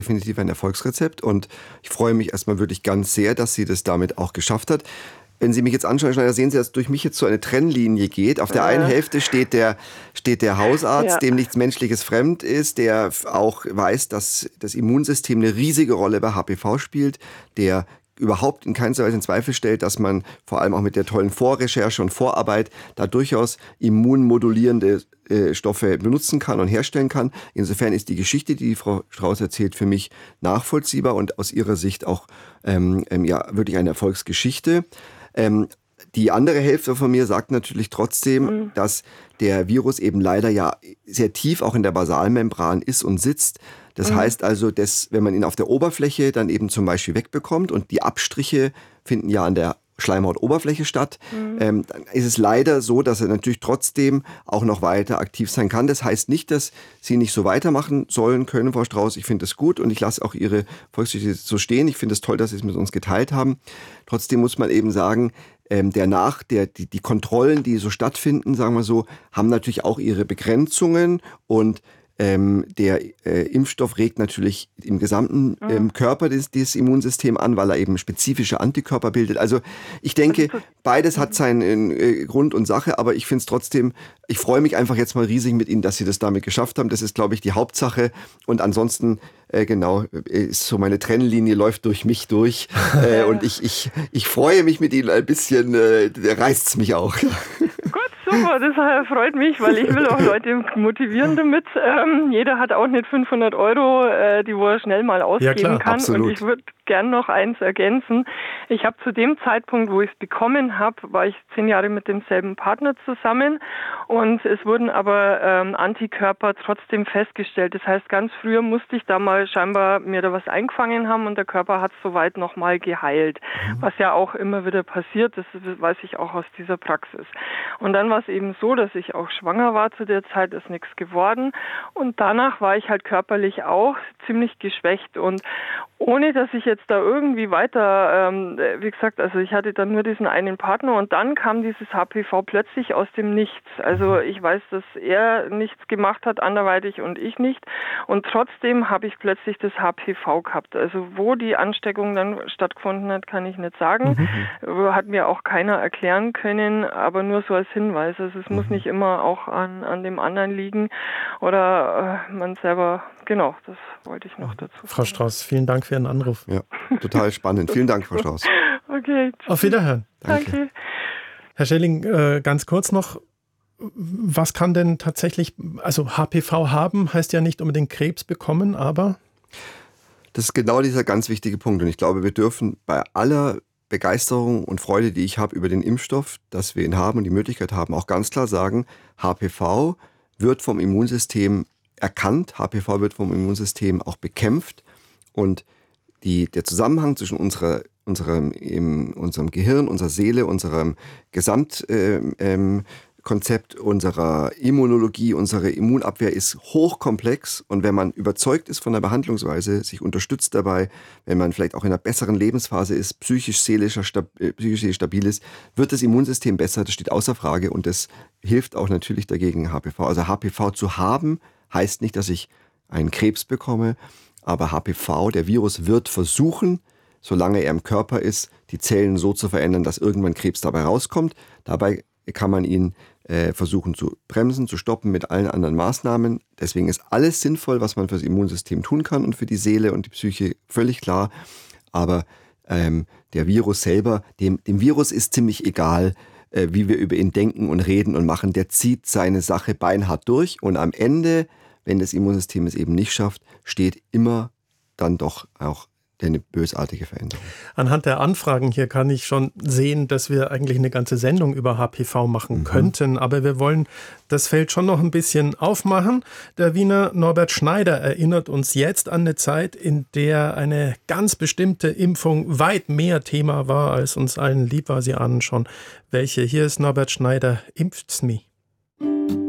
definitiv ein Erfolgsrezept und ich freue mich erstmal wirklich ganz sehr, dass sie das damit auch geschafft hat. Wenn Sie mich jetzt anschauen, Herr Schneider, sehen Sie, dass durch mich jetzt so eine Trennlinie geht. Auf der einen Hälfte steht der Hausarzt, dem nichts Menschliches fremd ist, der auch weiß, dass das Immunsystem eine riesige Rolle bei HPV spielt, der überhaupt in keinster Weise in Zweifel stellt, dass man vor allem auch mit der tollen Vorrecherche und Vorarbeit da durchaus immunmodulierende Stoffe benutzen kann und herstellen kann. Insofern ist die Geschichte, die Frau Strauß erzählt, für mich nachvollziehbar und aus ihrer Sicht auch wirklich eine Erfolgsgeschichte. Die andere Hälfte von mir sagt natürlich trotzdem, dass der Virus eben leider ja sehr tief auch in der Basalmembran ist und sitzt. Das heißt also, dass wenn man ihn auf der Oberfläche dann eben zum Beispiel wegbekommt und die Abstriche finden ja an der Schleimhautoberfläche statt, dann ist es leider so, dass er natürlich trotzdem auch noch weiter aktiv sein kann. Das heißt nicht, dass Sie nicht so weitermachen sollen können, Frau Strauß. Ich finde das gut und ich lasse auch Ihre Volksgeschichte so stehen. Ich finde es toll, dass Sie es mit uns geteilt haben. Trotzdem muss man eben sagen, die Kontrollen, die so stattfinden, sagen wir so, haben natürlich auch ihre Begrenzungen und der Impfstoff regt natürlich im gesamten Körper das Immunsystem an, weil er eben spezifische Antikörper bildet. Also ich denke, beides hat seinen Grund und Sache, aber ich finde es trotzdem, ich freue mich einfach jetzt mal riesig mit Ihnen, dass Sie das damit geschafft haben. Das ist, glaube ich, die Hauptsache und ansonsten, ist so meine Trennlinie läuft durch mich durch und ich freue mich mit Ihnen ein bisschen, reißt es mich auch. Super, das freut mich, weil ich will auch Leute motivieren damit. Jeder hat auch nicht 500 €, die wo er schnell mal ausgeben kann. Absolut. Und ich würde gern noch eins ergänzen. Ich habe zu dem Zeitpunkt, wo ich es bekommen habe, war ich 10 Jahre mit demselben Partner zusammen und es wurden aber Antikörper trotzdem festgestellt. Das heißt, ganz früher musste ich da mal scheinbar mir da was eingefangen haben und der Körper hat soweit nochmal geheilt. Was ja auch immer wieder passiert, das weiß ich auch aus dieser Praxis. Und dann war es eben so, dass ich auch schwanger war zu der Zeit, ist nichts geworden. Und danach war ich halt körperlich auch ziemlich geschwächt. Und ohne, dass ich jetzt da irgendwie weiter, wie gesagt, also ich hatte dann nur diesen einen Partner und dann kam dieses HPV plötzlich aus dem Nichts. Also ich weiß, dass er nichts gemacht hat, anderweitig und ich nicht. Und trotzdem habe ich plötzlich das HPV gehabt. Also wo die Ansteckung dann stattgefunden hat, kann ich nicht sagen. Hat mir auch keiner erklären können, aber nur so als Hinweis. Also es muss nicht immer auch an dem anderen liegen oder man selber, genau, das wollte ich noch dazu sagen. Frau Strauß, vielen Dank für Ihren Anruf. Ja, total spannend. Vielen Dank, Frau Strauß. Okay. Auf Wiederhören. Danke. Herr Schelling, ganz kurz noch, was kann denn tatsächlich, also HPV haben, heißt ja nicht unbedingt Krebs bekommen, aber? Das ist genau dieser ganz wichtige Punkt und ich glaube, wir dürfen bei aller Begeisterung und Freude, die ich habe über den Impfstoff, dass wir ihn haben und die Möglichkeit haben, auch ganz klar sagen, HPV wird vom Immunsystem erkannt, HPV wird vom Immunsystem auch bekämpft und der Zusammenhang zwischen unserem Gehirn, unserer Seele, unserem Gesamtkonzept, unserer Immunologie, unserer Immunabwehr ist hochkomplex und wenn man überzeugt ist von der Behandlungsweise, sich unterstützt dabei, wenn man vielleicht auch in einer besseren Lebensphase ist, psychisch stabil ist, wird das Immunsystem besser, das steht außer Frage und das hilft auch natürlich dagegen HPV. Also HPV zu haben, heißt nicht, dass ich einen Krebs bekomme, aber HPV, der Virus wird versuchen, solange er im Körper ist, die Zellen so zu verändern, dass irgendwann Krebs dabei rauskommt. Dabei kann man ihn versuchen zu bremsen, zu stoppen mit allen anderen Maßnahmen. Deswegen ist alles sinnvoll, was man für das Immunsystem tun kann und für die Seele und die Psyche, völlig klar. Aber der Virus selber, dem Virus ist ziemlich egal, wie wir über ihn denken und reden und machen. Der zieht seine Sache beinhart durch und am Ende, wenn das Immunsystem es eben nicht schafft, steht immer dann doch auch eine bösartige Veränderung. Anhand der Anfragen hier kann ich schon sehen, dass wir eigentlich eine ganze Sendung über HPV machen könnten, aber wir wollen das Feld schon noch ein bisschen aufmachen. Der Wiener Norbert Schneider erinnert uns jetzt an eine Zeit, in der eine ganz bestimmte Impfung weit mehr Thema war, als uns allen lieb war. Sie ahnen schon welche. Hier ist Norbert Schneider, Impft's mi.